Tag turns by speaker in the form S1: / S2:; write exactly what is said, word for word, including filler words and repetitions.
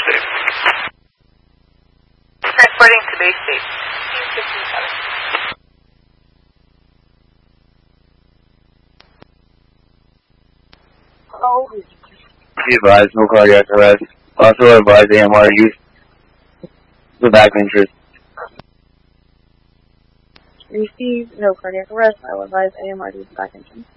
S1: State.
S2: Transporting to base state.
S3: Oh.
S4: Be advised, no cardiac arrest. Also advise A M R use the back interest.
S3: Receive, no cardiac arrest. I will advise A M R to use the back engine.